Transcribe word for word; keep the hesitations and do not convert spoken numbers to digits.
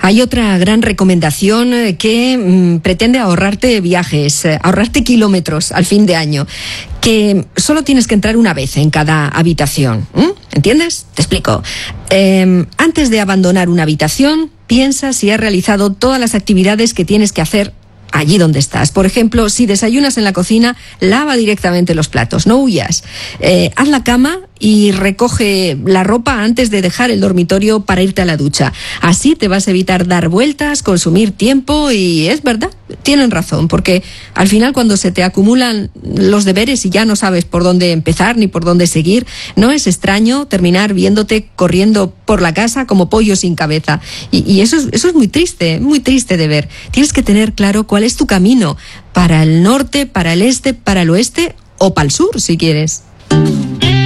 Hay otra gran recomendación que mmm, pretende ahorrarte viajes, eh, ahorrarte kilómetros al fin de año, que solo tienes que entrar una vez en cada habitación. ¿Mm? ¿Entiendes? Te explico. Eh, antes de abandonar una habitación, piensa si has realizado todas las actividades que tienes que hacer allí donde estás. Por ejemplo, si desayunas en la cocina, lava directamente los platos, no huyas. Eh, haz la cama y recoge la ropa antes de dejar el dormitorio para irte a la ducha. Así te vas a evitar dar vueltas, consumir tiempo y es verdad, tienen razón, porque al final cuando se te acumulan los deberes y ya no sabes por dónde empezar ni por dónde seguir, no es extraño terminar viéndote corriendo por la casa como pollo sin cabeza. Y, y eso, es, eso es muy triste, muy triste de ver. Tienes que tener claro cuál es tu camino, para el norte, para el este, para el oeste o para el sur, si quieres.